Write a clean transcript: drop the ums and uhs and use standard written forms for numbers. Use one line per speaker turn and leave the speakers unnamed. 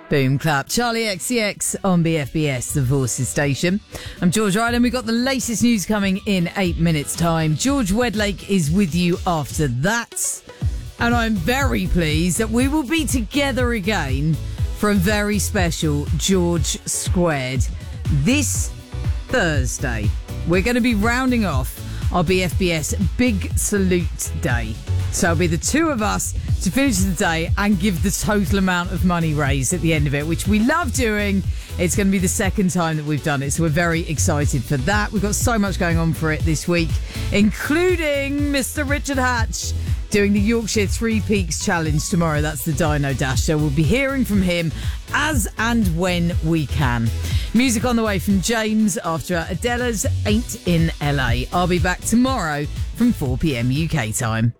Boom clap. Charlie XCX on BFBS, the Voices station. I'm George Ryland. We've got the latest news coming in 8 minutes' time. George Wedlake is with you after that. And I'm very pleased that we will be together again for a very special George Squared this Thursday. We're going to be rounding off our BFBS Big Salute Day. So it'll be the two of us to finish the day and give the total amount of money raised at the end of it, which we love doing. It's going to be the second time that we've done it, so we're very excited for that. We've got so much going on for it this week, including Mr. Richard Hatch doing the Yorkshire Three Peaks Challenge tomorrow. That's the Dino Dash, so we'll be hearing from him as and when we can. Music on the way from James after Adela's Ain't in LA. I'll be back tomorrow from 4 p.m. UK time.